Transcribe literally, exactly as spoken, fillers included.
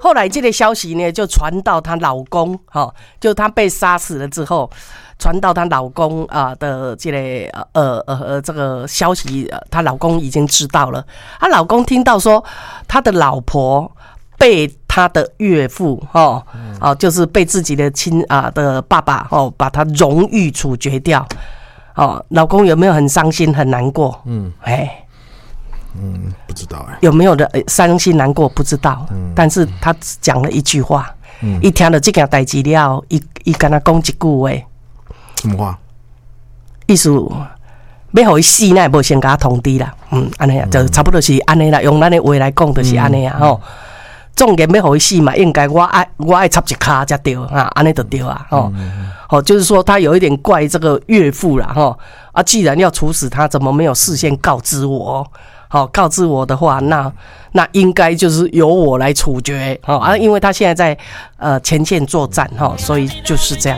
后来这个消息呢，就传到她老公，哈，就她被杀死了之后，传到她老公啊的这个呃呃呃这个消息，她老公已经知道了。她老公听到说，她的老婆被她的岳父，哦，哦，就是被自己的亲啊的爸爸，哦，把她荣誉处决掉。哦，老公有没有很伤心很难过？嗯，哎。 嗯，不知道哎、欸， 有没有的伤心难过不知道，嗯、但是他只讲了一句话，嗯、一听到这件代志了，一一跟他讲一句话， 什么话？ 意思要互伊死，那也无先甲他通知啦，嗯，安尼啊，就差不多是安尼啦，用咱的话来讲就是安尼啊，吼、嗯。总然要互伊死嘛，应该我爱我爱插一卡才对啊，安尼就对啊，吼、嗯，哦，就是说他有一点怪这个岳父啦，吼啊，既然要处死他，怎么没有事先告知我？好，告知我的话，那那应该就是由我来处决，好啊，因为他现在在呃前线作战哈，所以就是这样。